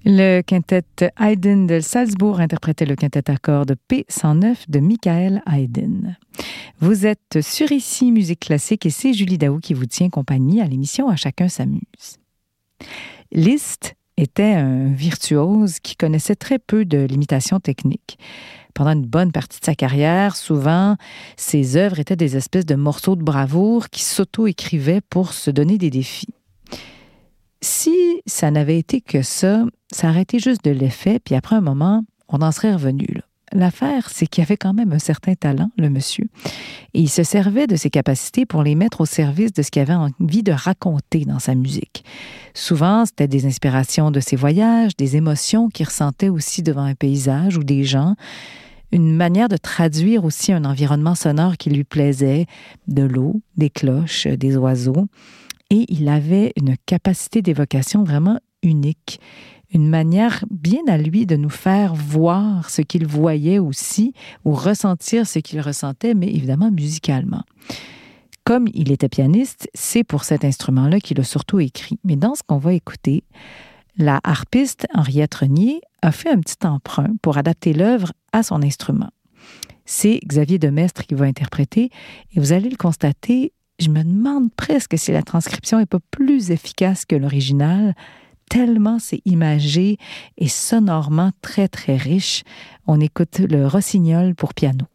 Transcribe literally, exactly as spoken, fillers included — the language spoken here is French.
Le quintet Haydn de Salzbourg interprétait le quintet à cordes P cent neuf de Michael Haydn. Vous êtes sur Ici Musique Classique et c'est Julie Daou qui vous tient compagnie à l'émission À chacun s'amuse. Liszt était un virtuose qui connaissait très peu de limitations techniques. Pendant une bonne partie de sa carrière, souvent, ses œuvres étaient des espèces de morceaux de bravoure qui s'auto-écrivaient pour se donner des défis. Si ça n'avait été que ça, ça aurait été juste de l'effet, puis après un moment, on en serait revenu, là. L'affaire, c'est qu'il avait quand même un certain talent, le monsieur, et il se servait de ses capacités pour les mettre au service de ce qu'il avait envie de raconter dans sa musique. Souvent, c'était des inspirations de ses voyages, des émotions qu'il ressentait aussi devant un paysage ou des gens, une manière de traduire aussi un environnement sonore qui lui plaisait, de l'eau, des cloches, des oiseaux. Et il avait une capacité d'évocation vraiment unique, une manière bien à lui de nous faire voir ce qu'il voyait aussi, ou ressentir ce qu'il ressentait, mais évidemment musicalement. Comme il était pianiste, c'est pour cet instrument-là qu'il a surtout écrit. Mais dans ce qu'on va écouter, la harpiste Henriette Renier a fait un petit emprunt pour adapter l'œuvre à son instrument. C'est Xavier Demestre qui va interpréter, et vous allez le constater, je me demande presque si la transcription n'est pas plus efficace que l'original, tellement c'est imagé et sonorement très très riche. On écoute le Rossignol pour piano.